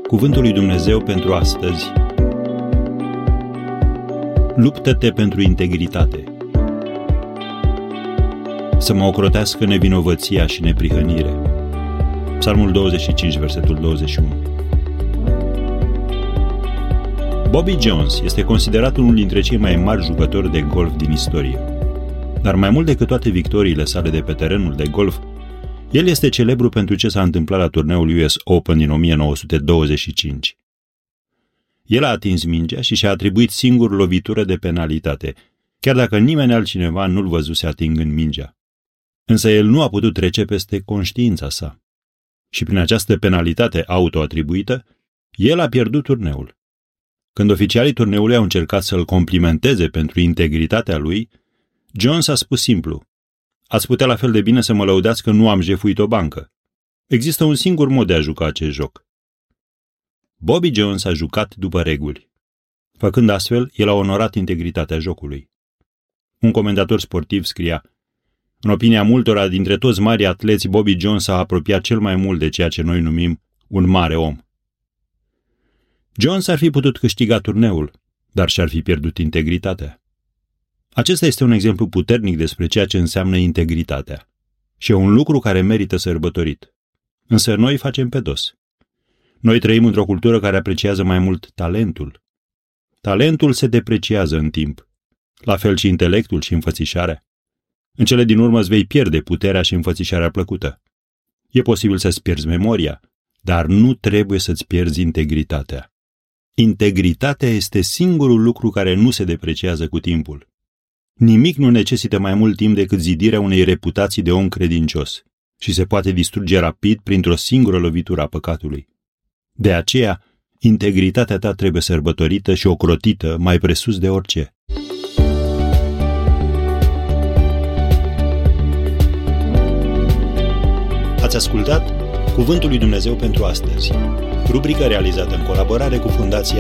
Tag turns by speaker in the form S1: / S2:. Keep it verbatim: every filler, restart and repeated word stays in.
S1: Cuvântul lui Dumnezeu pentru astăzi. Luptă-te pentru integritate. Să mă ocrotească nevinovăția și neprihănire. Psalmul douăzeci și cinci, versetul douăzeci și unu. Bobby Jones este considerat unul dintre cei mai mari jucători de golf din istorie. Dar mai mult decât toate victoriile sale de pe terenul de golf, el este celebru pentru ce s-a întâmplat la turneul U S Open din o mie nouă sute douăzeci și cinci. El a atins mingea și și-a atribuit singur lovitură de penalitate, chiar dacă nimeni altcineva nu-l văzuse atingând mingea. Însă el nu a putut trece peste conștiința sa. Și prin această penalitate autoatribuită, el a pierdut turneul. Când oficialii turneului au încercat să-l complimenteze pentru integritatea lui, Jones a spus simplu: ați putea la fel de bine să mă lăudați că nu am jefuit o bancă. Există un singur mod de a juca acest joc. Bobby Jones a jucat după reguli. Făcând astfel, el a onorat integritatea jocului. Un comentator sportiv scria: în opinia multora dintre toți mari atleți, Bobby Jones a apropiat cel mai mult de ceea ce noi numim un mare om. Jones ar fi putut câștiga turneul, dar și-ar fi pierdut integritatea. Acesta este un exemplu puternic despre ceea ce înseamnă integritatea. Și e un lucru care merită sărbătorit. Însă noi facem pe dos. Noi trăim într-o cultură care apreciază mai mult talentul. Talentul se depreciază în timp. La fel și intelectul și înfățișarea. În cele din urmă îți vei pierde puterea și înfățișarea plăcută. E posibil să-ți pierzi memoria, dar nu trebuie să-ți pierzi integritatea. Integritatea este singurul lucru care nu se depreciază cu timpul. Nimic nu necesită mai mult timp decât zidirea unei reputații de om credincios și se poate distruge rapid printr-o singură lovitură a păcatului. De aceea, integritatea ta trebuie sărbătorită și ocrotită mai presus de orice. Ați ascultat Cuvântul lui Dumnezeu pentru astăzi, rubrica realizată în colaborare cu Fundația